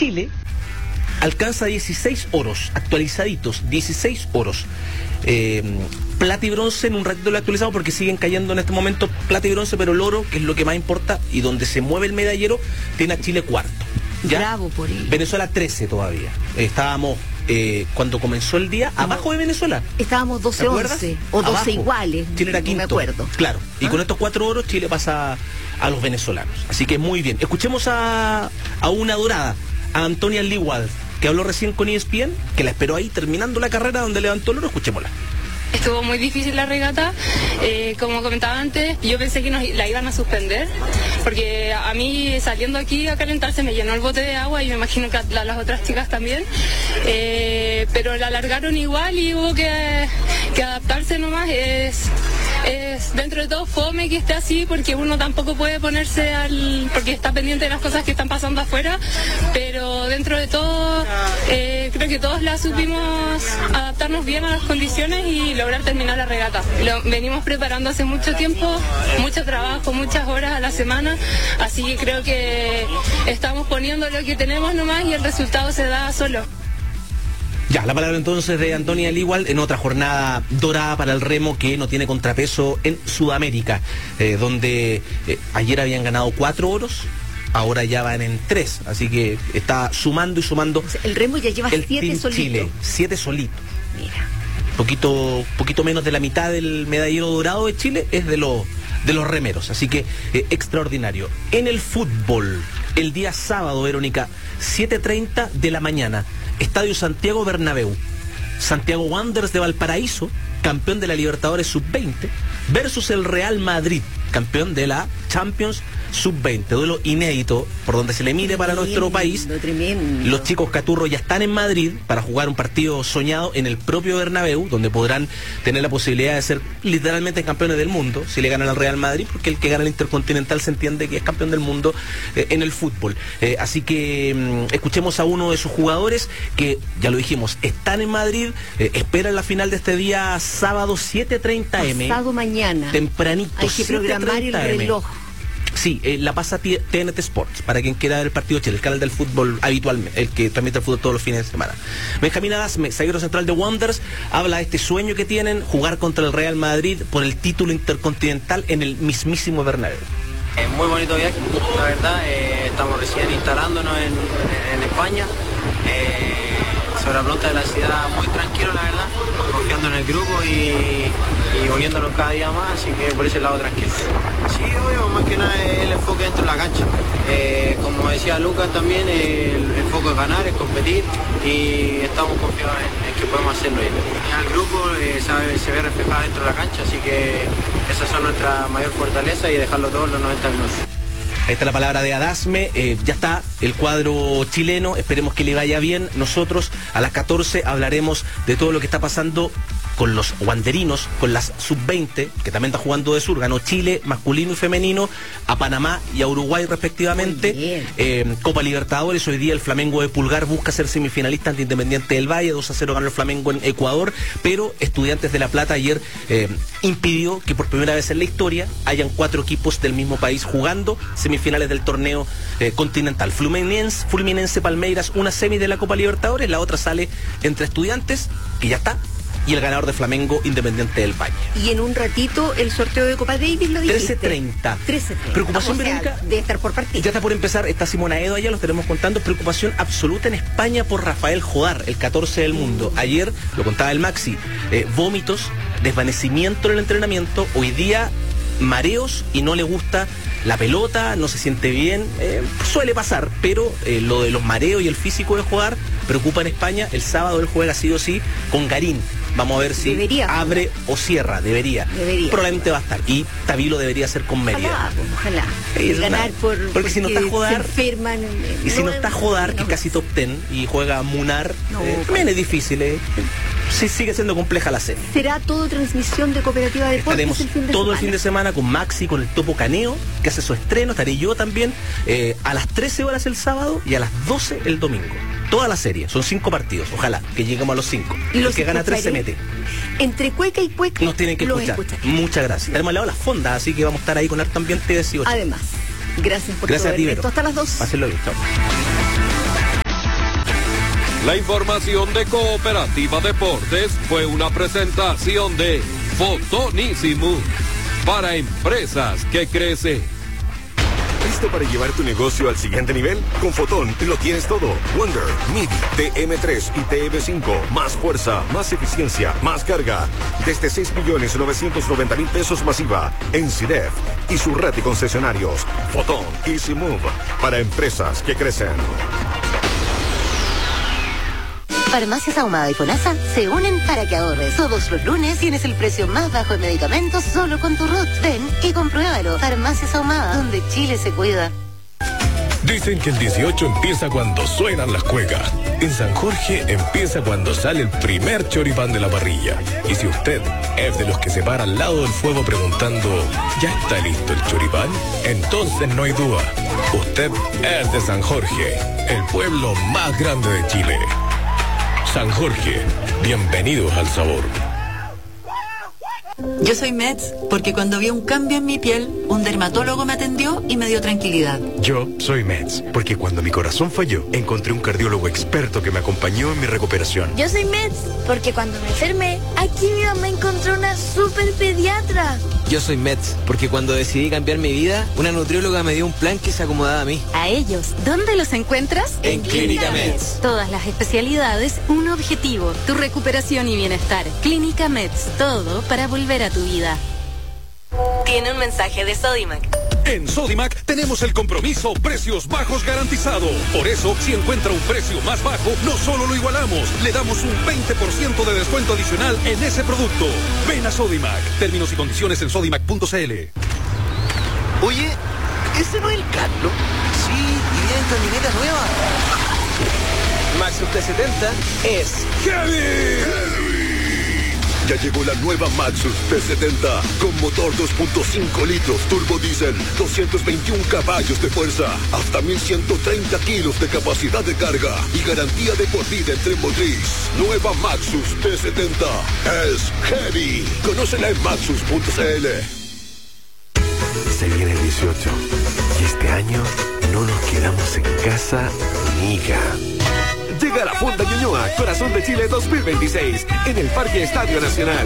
Chile alcanza 16 oros, actualizaditos, 16 oros. Plata y bronce, en un ratito lo actualizamos porque siguen cayendo en este momento plata y bronce, pero el oro, que es lo que más importa y donde se mueve el medallero, tiene a Chile cuarto. ¿Ya? Bravo por él. Venezuela 13 todavía. Estábamos, cuando comenzó el día, abajo de Venezuela. Estábamos 12-11 o 12 abajo. iguales. Chile era quinto. No me acuerdo. Claro. Y con estos 4 oros Chile pasa a los venezolanos. Así que muy bien. Escuchemos a una dorada, a Antonia Leewald, que habló recién con ESPN, que la esperó ahí terminando la carrera donde levantó el oro. Escuchémosla. Estuvo muy difícil la regata, como comentaba antes, yo pensé que la iban a suspender, porque a mí saliendo aquí a calentarse me llenó el bote de agua y me imagino que a las otras chicas también, pero la alargaron igual y hubo que adaptarse nomás. Es dentro de todo fome que esté así, porque uno tampoco puede ponerse porque está pendiente de las cosas que están pasando afuera, pero dentro de todo creo que todos la supimos adaptarnos bien a las condiciones y lograr terminar la regata. Lo venimos preparando hace mucho tiempo, mucho trabajo, muchas horas a la semana, así que creo que estamos poniendo lo que tenemos nomás y el resultado se da solo. Ya, la palabra entonces de Antonia Leewald en otra jornada dorada para el remo que no tiene contrapeso en Sudamérica, donde ayer habían ganado 4 oros, ahora ya van en 3, así que está sumando y sumando. O sea, el remo ya lleva 7 solitos. Chile, 7 solitos. Mira. Poquito menos de la mitad del medallero dorado de Chile es de los remeros, así que extraordinario. En el fútbol, el día sábado, Verónica, 7:30 de la mañana, Estadio Santiago Bernabéu, Santiago Wanderers de Valparaíso, campeón de la Libertadores Sub-20, versus el Real Madrid, campeón de la Champions Sub-20, duelo inédito por donde se le mire para nuestro país. Tremendo. Los chicos caturros ya están en Madrid para jugar un partido soñado en el propio Bernabéu, donde podrán tener la posibilidad de ser literalmente campeones del mundo si le ganan al Real Madrid, porque el que gana el Intercontinental se entiende que es campeón del mundo en el fútbol. Así que escuchemos a uno de sus jugadores que, ya lo dijimos, están en Madrid, esperan la final de este día sábado 7:30 M. Pasado mañana. Tempranito. Hay que programar el reloj. Sí, la pasa TNT Sports, para quien quiera ver el partido Chile, el canal del fútbol habitualmente, el que transmite el fútbol todos los fines de semana. Benjamín Adasme, zaguero central de Wanderers, habla de este sueño que tienen, jugar contra el Real Madrid por el título intercontinental en el mismísimo Bernabéu. Muy bonito viaje, la verdad, estamos recién instalándonos en España. Sobre la pregunta de la ciudad, muy tranquilo, la verdad, confiando en el grupo y uniéndonos cada día más, así que por ese lado tranquilo. Sí, obvio, más que nada el enfoque dentro de la cancha. Como decía Lucas también, el foco es ganar, es competir y estamos confiados en que podemos hacerlo bien. El grupo se ve reflejado dentro de la cancha, así que esas son nuestra mayor fortaleza y dejarlo todo en los 90 minutos. Ahí está la palabra de Adasme, ya está el cuadro chileno, esperemos que le vaya bien. Nosotros a las 14 hablaremos de todo lo que está pasando con los wanderinos, con las sub-20, que también está jugando de sur. Ganó Chile, masculino y femenino, a Panamá y a Uruguay respectivamente. Copa Libertadores, hoy día el Flamengo de Pulgar busca ser semifinalista ante Independiente del Valle, 2-0 ganó el Flamengo en Ecuador, pero Estudiantes de La Plata ayer impidió que por primera vez en la historia hayan 4 equipos del mismo país jugando semifinales del torneo continental. Fluminense Palmeiras, una semi de la Copa Libertadores, la otra sale entre Estudiantes, que ya está, y el ganador de Flamengo, Independiente del Valle. Y en un ratito el sorteo de Copa Davis, lo dijiste. 13:30. 13:30. Preocupación, O sea, Verónica. debe estar por partido. Ya está por empezar, está Simona Edo allá, lo estaremos contando. Preocupación absoluta en España por Rafael Jodar, el 14 del mundo. Ayer, lo contaba el Maxi, vómitos, desvanecimiento en el entrenamiento. Hoy día, mareos y no le gusta la pelota, no se siente bien. Suele pasar, pero lo de los mareos y el físico de Jodar preocupa en España. El sábado él juega sí o sí con Garín. Vamos a ver si abre o cierra. Debería. Probablemente va a estar. Y Tavilo debería ser con Mérida. Ojalá. Ganar porque si no está Jodar. Se enferman. Y si no está Jodar, que casi top 10, y juega Munar, también es difícil. Sí, sigue siendo compleja la serie. ¿Será todo transmisión de Cooperativa de Deportes el fin de todo semana? El fin de semana con Maxi, con el Topo Caneo, que hace su estreno. Estaré yo también a las 13 horas el sábado y a las 12 el domingo. Toda la serie, son 5 partidos, ojalá que lleguemos a los 5. El que gana 3 se mete. Entre cueca y cueca nos tienen que escuchar. Muchas gracias. Hemos hablado las fondas, así que vamos a estar ahí con harto ambiente 18. Además, gracias por todo a ti, esto. Hasta las 2. Pásenlo bien, chao. La información de Cooperativa Deportes fue una presentación de Fotonísimo para empresas que crecen. ¿Listo para llevar tu negocio al siguiente nivel? Con Fotón lo tienes todo. Wonder, MIDI, TM3 y TM5. Más fuerza, más eficiencia, más carga. Desde 6.990.000 pesos masiva en CIDEF y su red de concesionarios. Fotón Easy Move para empresas que crecen. Farmacias Ahumada y FONASA se unen para que ahorres. Todos los lunes tienes el precio más bajo en medicamentos solo con tu RUT. Ven y compruébalo. Farmacias Ahumada, donde Chile se cuida. Dicen que el 18 empieza cuando suenan las cuecas. En San Jorge empieza cuando sale el primer choripán de la parrilla. Y si usted es de los que se para al lado del fuego preguntando, ¿ya está listo el choripán? Entonces no hay duda. Usted es de San Jorge, el pueblo más grande de Chile. San Jorge, bienvenidos al sabor. Yo soy Mets porque cuando vi un cambio en mi piel, un dermatólogo me atendió y me dio tranquilidad. Yo soy Mets porque cuando mi corazón falló, encontré un cardiólogo experto que me acompañó en mi recuperación. Yo soy Mets porque cuando me enfermé, aquí mi mamá encontró una super pediatra. Yo soy Mets porque cuando decidí cambiar mi vida, una nutrióloga me dio un plan que se acomodaba a mí. A ellos, ¿dónde los encuentras? En Clínica Mets. Todas las especialidades, un objetivo, tu recuperación y bienestar. Clínica Mets, todo para volver a tu vida. Tiene un mensaje de Sodimac. En Sodimac tenemos el compromiso precios bajos garantizado. Por eso, si encuentra un precio más bajo, no solo lo igualamos, le damos un 20% de descuento adicional en ese producto. Ven a Sodimac. Términos y condiciones en sodimac.cl. Oye, ¿ese no es el Carlos? Sí, y viene camioneta nueva. Maxus T70 es Heavy. Ya llegó la nueva Maxus T70 con motor 2.5 litros turbo diésel, 221 caballos de fuerza, hasta 1.130 kilos de capacidad de carga y garantía de por vida entre motriz. Nueva Maxus T70 es Heavy. Conócela en maxus.cl. Se viene el 18 y este año no nos quedamos en casa nica. Llega la Fonda Ñuñoa, Corazón de Chile 2026, en el Parque Estadio Nacional.